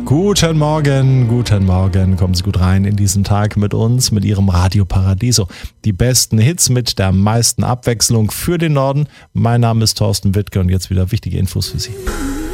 Guten Morgen. Kommen Sie gut rein in diesen Tag mit uns, mit Ihrem Radio Paradiso. Die besten Hits mit der meisten Abwechslung für den Norden. Mein Name ist Thorsten Wittke und jetzt wieder wichtige Infos für Sie.